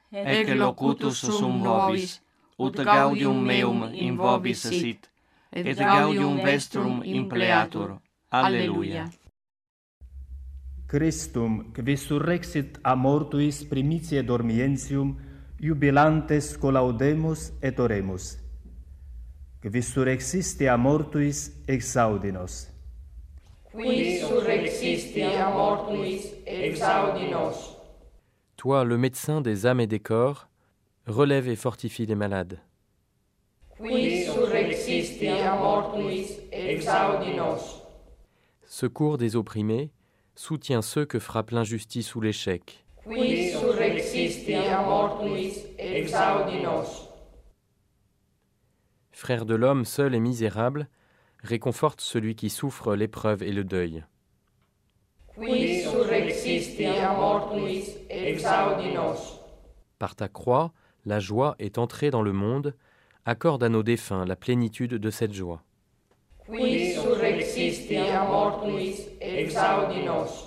ec locutus sum vobis, ut gaudium meum in vobis sit, et gaudium vestrum impleatur. Alleluia. Christum, qui surrexit a mortuis primitiae dormientium, jubilantes collaudemus et oremus. Qui surrexisti a mortuis, exaudi nos. Qui surrexisti a mortuis, exaudi nos. Toi, le médecin des âmes et des corps, relève et fortifie les malades. Qui surrexisti a mortuis, exaudi nos. Secours des opprimés, soutiens ceux que frappe l'injustice ou l'échec. Qui surrexisti a mortuis, exaudi nos. Frère de l'homme seul et misérable, réconforte celui qui souffre l'épreuve et le deuil. Qui surrexisti a mortuis, exaudi nos. Par ta croix, la joie est entrée dans le monde, accorde à nos défunts la plénitude de cette joie. Qui surrexisti a mortuis, exaudi nos.